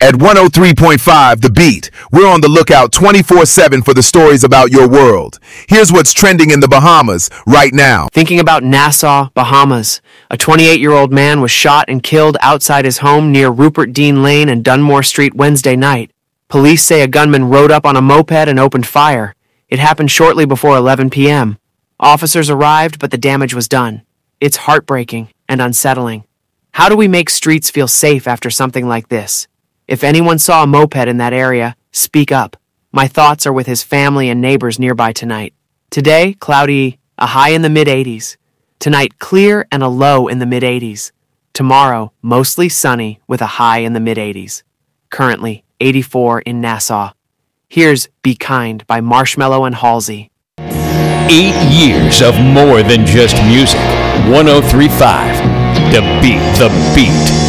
At 103.5 The Beat, we're on the lookout 24/7 for the stories about your world. Here's what's trending in the Bahamas right now. Thinking about Nassau, Bahamas. A 28-year-old man was shot and killed outside his home near Rupert Dean Lane and Dunmore Street Wednesday night. Police say a gunman rode up on a moped and opened fire. It happened shortly before 11 p.m. Officers arrived, but the damage was done. It's heartbreaking and unsettling. How do we make streets feel safe after something like this? If anyone saw a moped in that area, speak up. My thoughts are with his family and neighbors nearby tonight. Today, cloudy, a high in the mid-80s. Tonight, clear and a low in the mid-80s. Tomorrow, mostly sunny with a high in the mid-80s. Currently, 84 in Nassau. Here's Be Kind by Marshmello and Halsey. 8 years of more than just music. 103.5 The Beat.